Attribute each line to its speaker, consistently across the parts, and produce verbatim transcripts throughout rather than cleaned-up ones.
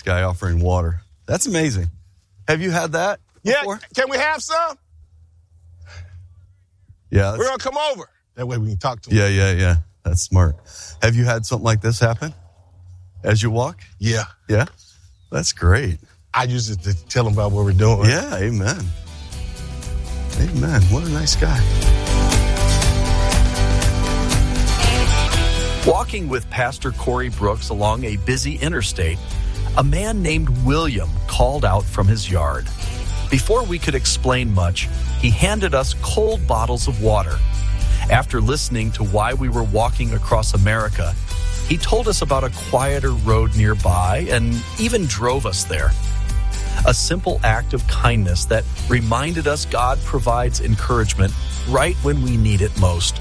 Speaker 1: guy offering water. That's amazing. Have you had that before?
Speaker 2: Yeah, can we have some?
Speaker 1: Yeah.
Speaker 2: We're going to come over. That way we can talk to him.
Speaker 1: Yeah, yeah, yeah. That's smart. Have you had something like this happen as you walk?
Speaker 2: Yeah.
Speaker 1: Yeah? That's great.
Speaker 2: I use it to tell him about what we're doing.
Speaker 1: Yeah, amen. Amen. What a nice guy.
Speaker 3: Walking with Pastor Corey Brooks along a busy interstate, a man named William called out from his yard. Before we could explain much, he handed us cold bottles of water. After listening to why we were walking across America, he told us about a quieter road nearby and even drove us there. A simple act of kindness that reminded us God provides encouragement right when we need it most.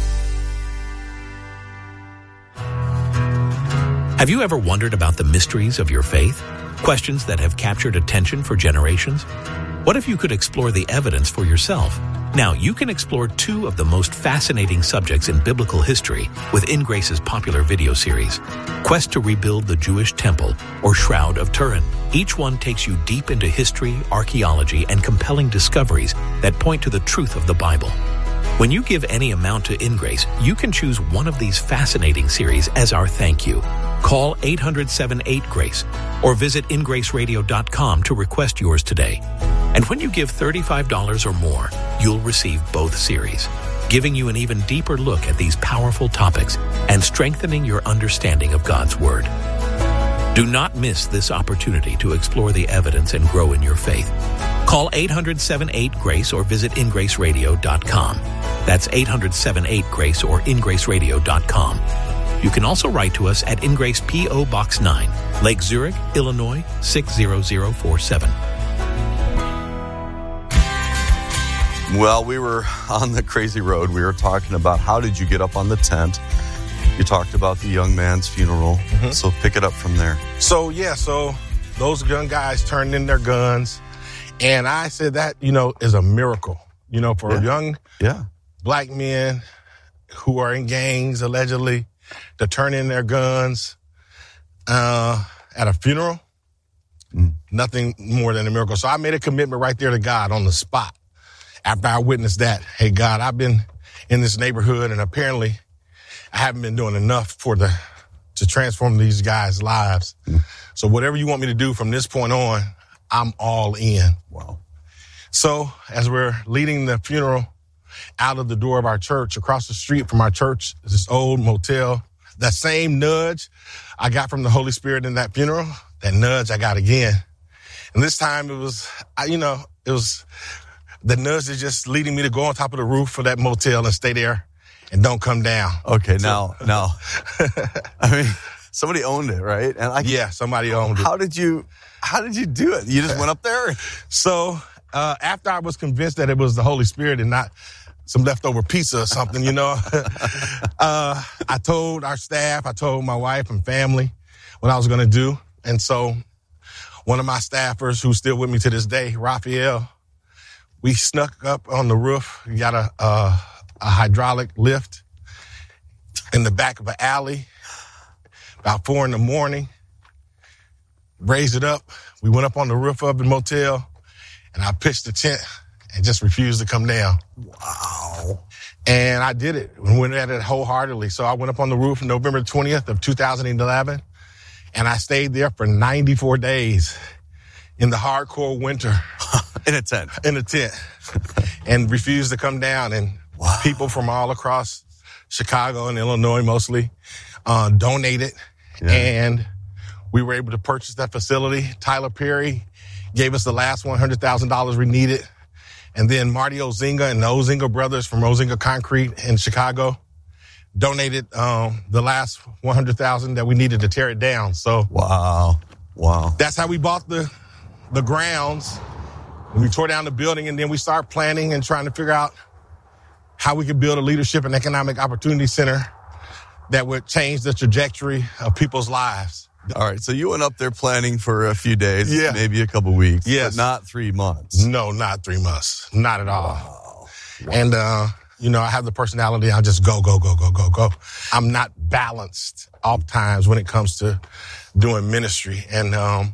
Speaker 4: Have you ever wondered about the mysteries of your faith? Questions that have captured attention for generations? What if you could explore the evidence for yourself? Now, you can explore two of the most fascinating subjects in biblical history with In Grace's popular video series, Quest to Rebuild the Jewish Temple or Shroud of Turin. Each one takes you deep into history, archaeology, and compelling discoveries that point to the truth of the Bible. When you give any amount to In Grace, you can choose one of these fascinating series as our thank you. Call eight hundred, seven eight, GRACE or visit in grace radio dot com to request yours today. And when you give thirty-five dollars or more, you'll receive both series, giving you an even deeper look at these powerful topics and strengthening your understanding of God's Word. Do not miss this opportunity to explore the evidence and grow in your faith. Call eight hundred, seven eight, GRACE or visit in grace radio dot com. That's eight hundred, seven eight, GRACE or in grace radio dot com. You can also write to us at InGrace P O. Box nine, Lake Zurich, Illinois, six zero zero four seven.
Speaker 1: Well, we were on the crazy road. We were talking about how did you get up on the tent. You talked about the young man's funeral. Mm-hmm. So pick it up from there.
Speaker 2: So, yeah, so those young guys turned in their guns. And I said that, you know, is a miracle, you know, for
Speaker 1: yeah.
Speaker 2: young
Speaker 1: yeah.
Speaker 2: black men who are in gangs, allegedly, to turn in their guns uh, at a funeral. Mm. Nothing more than a miracle. So I made a commitment right there to God on the spot. After I witnessed that, hey, God, I've been in this neighborhood and apparently I haven't been doing enough for the to transform these guys' lives. Mm. So whatever you want me to do from this point on, I'm all in.
Speaker 1: Wow.
Speaker 2: So as we're leading the funeral out of the door of our church, across the street from our church, this old motel, that same nudge I got from the Holy Spirit in that funeral, that nudge I got again. And this time it was, I, you know, it was the nudge is just leading me to go on top of the roof of that motel and stay there and don't come down.
Speaker 1: Okay, now, now, I mean, somebody owned it, right? And I,
Speaker 2: yeah, somebody owned it.
Speaker 1: How did you, how did you do it? You just went up there?
Speaker 2: So uh, after I was convinced that it was the Holy Spirit and not some leftover pizza or something, you know, uh, I told our staff, I told my wife and family what I was going to do. And so one of my staffers who's still with me to this day, Raphael, we snuck up on the roof. We got a, a, a hydraulic lift in the back of an alley about four in the morning, raised it up. We went up on the roof of the motel and I pitched the tent and just refused to come down.
Speaker 1: Wow.
Speaker 2: And I did it and went at it wholeheartedly. So I went up on the roof November twentieth of two thousand eleven and I stayed there for ninety-four days in the hardcore winter.
Speaker 1: In a tent.
Speaker 2: In a tent. And refused to come down. And
Speaker 1: wow.
Speaker 2: people from all across Chicago and Illinois mostly uh, donated. Yeah. And we were able to purchase that facility. Tyler Perry gave us the last one hundred thousand dollars we needed. And then Marty Ozinga and the Ozinga brothers from Ozinga Concrete in Chicago donated um, the last one hundred thousand dollars that we needed to tear it down. So
Speaker 1: wow. Wow.
Speaker 2: That's how we bought the the grounds. We tore down the building and then we started planning and trying to figure out how we could build a leadership and economic opportunity center that would change the trajectory of people's lives.
Speaker 1: All right, so you went up there planning for a few days,
Speaker 2: yeah.
Speaker 1: maybe a couple weeks,
Speaker 2: yes.
Speaker 1: but not three months.
Speaker 2: No, not three months. Not at all.
Speaker 1: Wow. Wow.
Speaker 2: And, uh, you know, I have the personality. I'll just go, go, go, go, go, go. I'm not balanced oft times when it comes to doing ministry. And um,